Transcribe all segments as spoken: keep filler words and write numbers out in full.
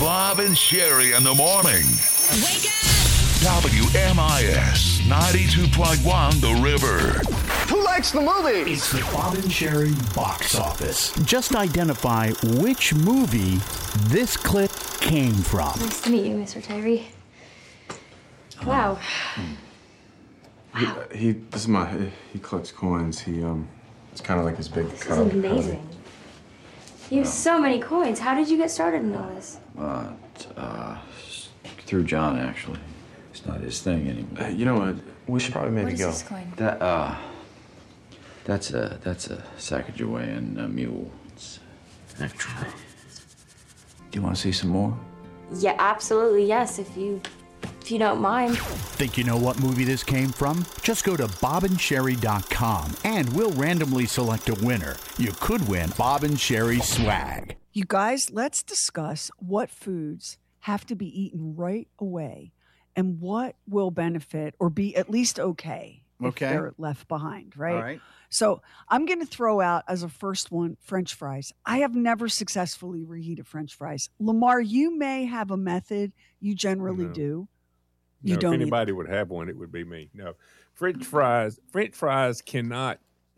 Bob and Sherry in the morning. Wake up! W M I S ninety-two point one The River. Who likes the movie? It's the Bob and Sherry box office. Just identify which movie this clip came from. Nice to meet you, Mister Tyree. Wow. He, he this is my he collects coins. He um it's kind of like his big This cub is amazing. hobby. You have so many coins. How did you get started in all this? Uh, t- uh, through John, actually. It's not his thing anymore. Uh, you know what? We should probably maybe What is go. this coin? That, uh, that's a, that's a Sacagawean uh, mule. It's actually. Do you want to see some more? Yeah, absolutely, yes, if you if you don't mind. Think you know what movie this came from? Just go to bob and sherry dot com and we'll randomly select a winner. You could win Bob and Sherry swag. You guys, let's discuss what foods have to be eaten right away and what will benefit or be at least okay if Okay. they're left behind, right? All right. So I'm going to throw out as a first one French fries. I have never successfully reheated French fries. Lamar, you may have a method you generally No. do. You No, don't if either. anybody would have one, it would be me. No, French fries. French fries cannot.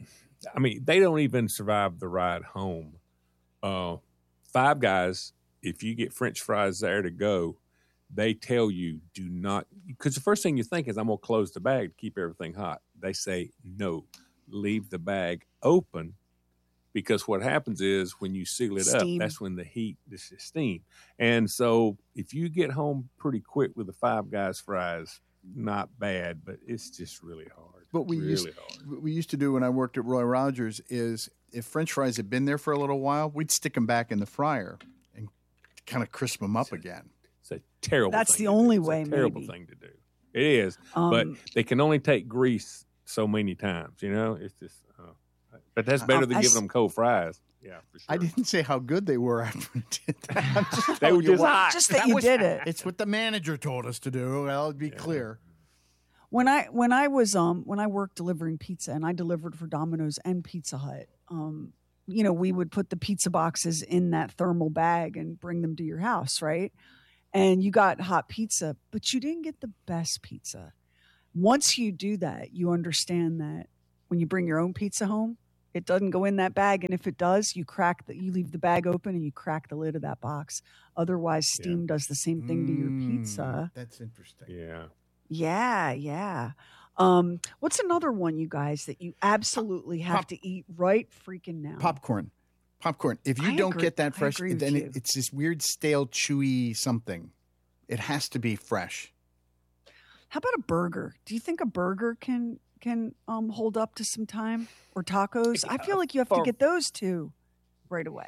I mean, they don't even survive the ride home. Uh, Five Guys, if you get French fries there to go, they tell you do not, because the first thing you think is I'm gonna close the bag to keep everything hot. They say no, leave the bag open, because what happens is when you seal it Steam. up, that's when the heat, this is steam. And so if you get home pretty quick with the Five Guys fries, not bad, but it's just really hard. What we really used hard. what we used to do when I worked at Roy Rogers is if French fries had been there for a little while, we'd stick them back in the fryer and kind of crisp them up again. It's a terrible. That's thing the to do. only It's way, A terrible maybe. thing to do. It is, but Um, they can only take grease so many times. You know, it's just. Uh, but that's better Um, than I giving s- them cold fries. Yeah, for sure. I didn't say how good they were after we did that. I'm just They telling were you just what- hot. Just that you did it. It's what the manager told us to do. I'll be clear. When I when I was um when I worked delivering pizza and I delivered for Domino's and Pizza Hut, um, you know, we would put the pizza boxes in that thermal bag and bring them to your house, right? And you got hot pizza, but you didn't get the best pizza. Once you do that, you understand that when you bring your own pizza home, it doesn't go in that bag, and if it does, you crack the you leave the bag open and you crack the lid of that box. Otherwise, steam does the same thing to your pizza. That's interesting. Yeah. Yeah, yeah. Um, what's another one, you guys, that you absolutely have Pop- to eat right freaking now? Popcorn. Popcorn. If you I don't agree- get that I fresh, agree with then you. it, it's this weird, stale, chewy something. It has to be fresh. How about a burger? Do you think a burger can can um, hold up to some time? Or tacos? I feel like you have to For- get those two right away.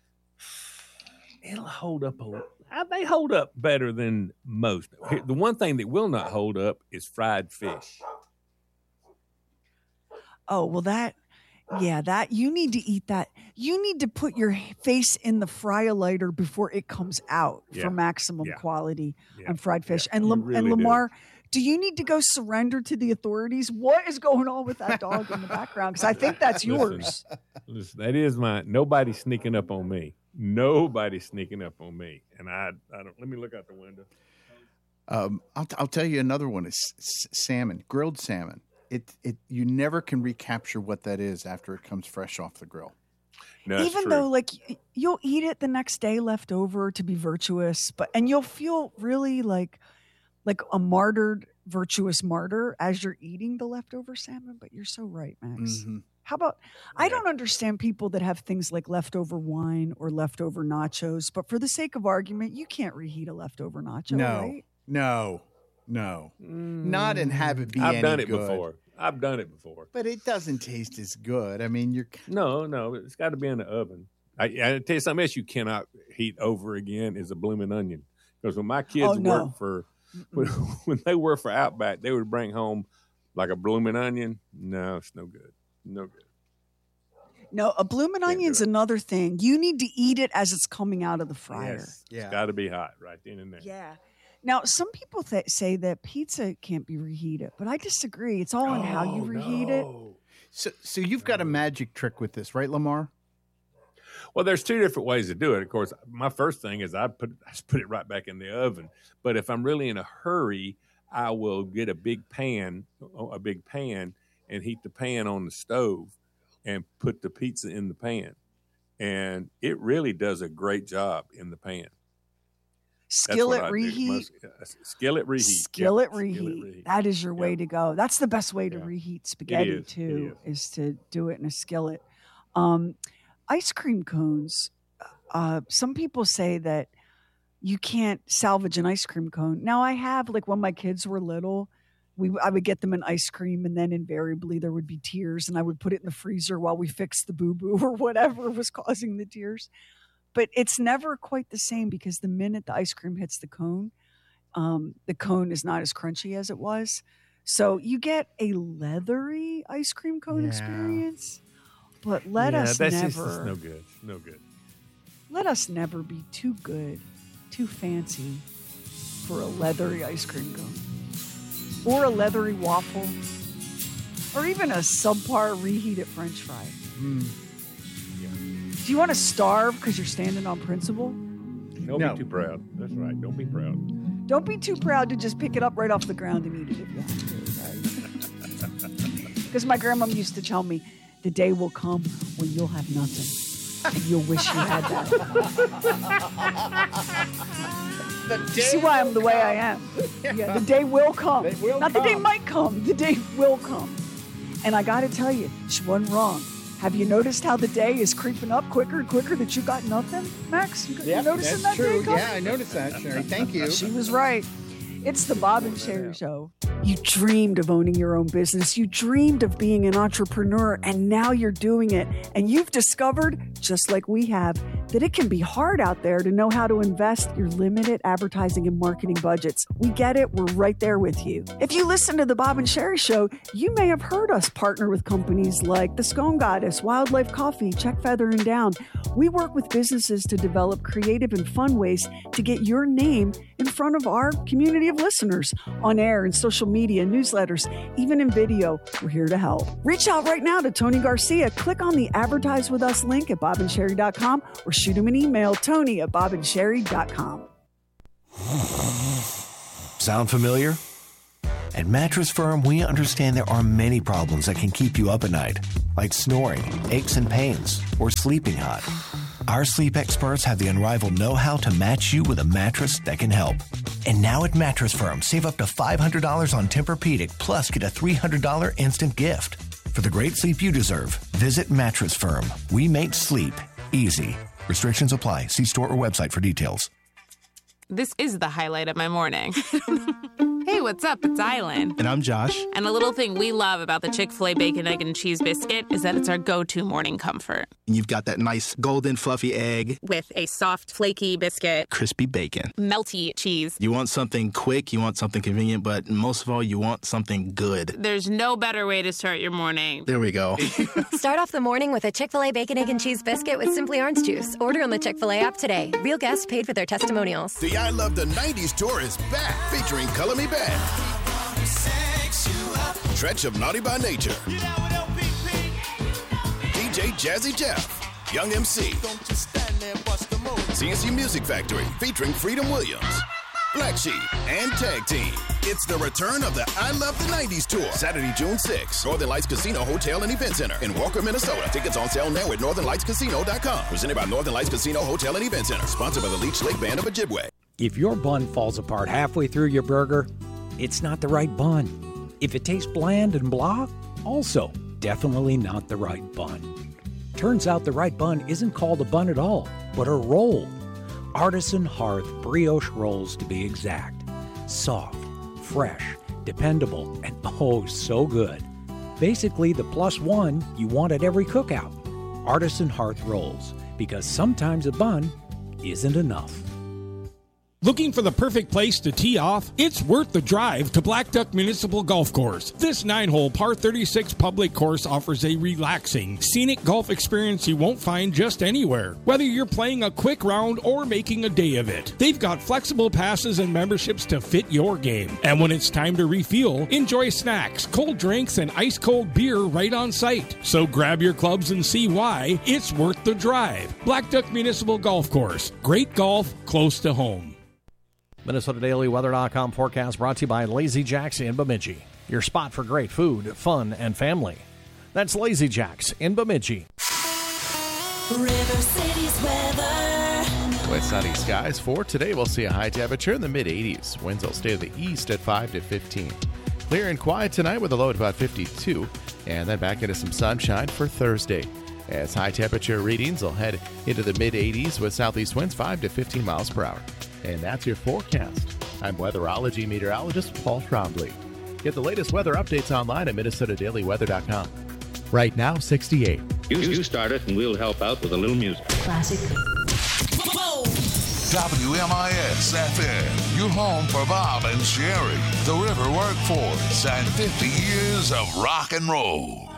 It'll hold up a little. uh, They hold up better than most. Here- The one thing that will not hold up is fried fish. Oh, well, that, yeah, that, you need to eat that. You need to put your face in the fryer-lighter before it comes out Yeah. for maximum Yeah. quality Yeah. on fried fish. Yeah. And, You Lam- really and do. Lamar, do you need to go surrender to the authorities? What is going on with that dog in the background? Because I think that's Listen. yours. Listen, that is my. Nobody's sneaking up on me. Nobody's sneaking up on me. And I, I don't. Let me look out the window. Um, I'll, I'll tell you another one is s- salmon, grilled salmon. It it you never can recapture what that is after it comes fresh off the grill. No, that's Even true. though, like, y- you'll eat it the next day left over to be virtuous, but and you'll feel really like like a martyred, virtuous martyr as you're eating the leftover salmon. But you're so right, Max. Mhm. How about, I don't understand people that have things like leftover wine or leftover nachos, but for the sake of argument, you can't reheat a leftover nacho, No, right? no, no, not and have it be I've any done it good. before. I've done it before. But it doesn't taste as good. I mean, you're No, no, it's got to be in the oven. I, I tell you something else you cannot heat over again is a blooming onion. Because when my kids Oh, no. worked for, when, when they worked for Outback, they would bring home like a blooming onion. No, it's no good. No good. No, a bloomin' Can't do onion's it. another thing. You need to eat it as it's coming out of the fryer. Yes, Yeah. it's got to be hot right then and there. Yeah. Now, some people th- say that pizza can't be reheated, but I disagree. It's all in how you Oh, reheat it. no. so. So you've got a magic trick with this, right, Lamar? Well, there's two different ways to do it. Of course, my first thing is I put I just put it right back in the oven. But if I'm really in a hurry, I will get a big pan, a big pan, and heat the pan on the stove, and put the pizza in the pan, and it really does a great job in the pan. Skillet reheat. Most, uh, skillet reheat. Skillet, yeah. reheat. Skillet reheat. That is your way yeah. to go. That's the best way to yeah. reheat spaghetti is. too, is. is to do it in a skillet. Um, ice cream cones. Uh, some people say that you can't salvage an ice cream cone. Now I have, like when my kids were little, we I would get them an ice cream, and then invariably there would be tears, and I would put it in the freezer while we fixed the boo-boo or whatever was causing the tears. But it's never quite the same, because the minute the ice cream hits the cone, um, the cone is not as crunchy as it was. So you get a leathery ice cream cone Yeah. experience. But let yeah, us that's never, just, that's no good. No good. let us never be too good, too fancy for a leathery ice cream cone, or a leathery waffle, or even a subpar reheated French fry. Mm. Do you want to starve because you're standing on principle? Don't No. be too proud. That's right. Don't be proud. Don't be too proud to just pick it up right off the ground and eat it if you have to, right? Because my grandma used to tell me, the day will come when you'll have nothing, and you'll wish you had that. You see why I'm the way I am? Yeah, the day will come. It will Not the day come. might come. The day will come. And I got to tell you, she wasn't wrong. Have you noticed how the day is creeping up quicker and quicker that you got nothing, Max? You, Yep, you noticing that's that true. day coming? Yeah, I noticed that, Sherry. Thank you. She was right. It's the Bob and Sherry Show. You dreamed of owning your own business. You dreamed of being an entrepreneur, and now you're doing it. And you've discovered, just like we have, that it can be hard out there to know how to invest your limited advertising and marketing budgets. We get it. We're right there with you. If you listen to the Bob and Sherry Show, you may have heard us partner with companies like the Scone Goddess, Wildlife Coffee, Check Feather and Down. We work with businesses to develop creative and fun ways to get your name in front of our community of listeners on air and social media, newsletters, even in video. We're here to help. Reach out right now to Tony Garcia. Click on the Advertise With Us link at bob and sherry dot com or shoot him an email, Tony at bob and sherry dot com. Sound familiar? At Mattress Firm, we understand there are many problems that can keep you up at night, like snoring, aches and pains, or sleeping hot. Our sleep experts have the unrivaled know-how to match you with a mattress that can help. And now at Mattress Firm, save up to five hundred dollars on Tempur-Pedic, plus get a three hundred dollars instant gift. For the great sleep you deserve, visit Mattress Firm. We make sleep easy. Restrictions apply. See store or website for details. This is the highlight of my morning. Hey, what's up? It's Island. And I'm Josh. And a little thing we love about the Chick-fil-A Bacon, Egg, and Cheese Biscuit is that it's our go-to morning comfort. And you've got that nice golden fluffy egg. With a soft, flaky biscuit. Crispy bacon. Melty cheese. You want something quick, you want something convenient, but most of all, you want something good. There's no better way to start your morning. There we go. Start off the morning with a Chick-fil-A Bacon, Egg, and Cheese Biscuit with Simply Orange Juice. Order on the Chick-fil-A app today. Real guests paid for their testimonials. The I Love the nineties tour is back, featuring Color Me Back, Stretch of Naughty by Nature, D J Jazzy Jeff, Young M C, C N C Music Factory featuring Freedom Williams, Black Sheep, and Tag Team. It's the return of the I Love the nineties tour, Saturday, June sixth, Northern Lights Casino Hotel and Event Center in Walker, Minnesota. Tickets on sale now at northern lights casino dot com. Presented by Northern Lights Casino Hotel and Event Center. Sponsored by the Leech Lake Band of Ojibwe. If your bun falls apart halfway through your burger, it's not the right bun. If it tastes bland and blah, also definitely not the right bun. Turns out the right bun isn't called a bun at all, but a roll. Artisan Hearth brioche rolls, to be exact. Soft, fresh, dependable, and oh, so good. Basically the plus one you want at every cookout. Artisan Hearth rolls, because sometimes a bun isn't enough. Looking for the perfect place to tee off? It's worth the drive to Black Duck Municipal Golf Course. This nine-hole par thirty-six public course offers a relaxing, scenic golf experience you won't find just anywhere. Whether you're playing a quick round or making a day of it, they've got flexible passes and memberships to fit your game. And when it's time to refuel, enjoy snacks, cold drinks, and ice-cold beer right on site. So grab your clubs and see why it's worth the drive. Black Duck Municipal Golf Course. Great golf close to home. Minnesota Daily Weather dot com forecast brought to you by Lazy Jack's in Bemidji. Your spot for great food, fun, and family. That's Lazy Jack's in Bemidji. River City's weather. With sunny skies for today, we'll see a high temperature in the mid eighties. Winds will stay to the east at five to fifteen. Clear and quiet tonight with a low at about fifty-two. And then back into some sunshine for Thursday. As high temperature readings will head into the mid eighties with southeast winds five to fifteen miles per hour. And that's your forecast. I'm weatherology meteorologist Paul Trombley. Get the latest weather updates online at Minnesota Daily Weather dot com. Right now, sixty-eight. You, you start it and we'll help out with a little music. Classic. W M I S F M, your home for Bob and Sherry, the River Workforce, and fifty years of rock and roll.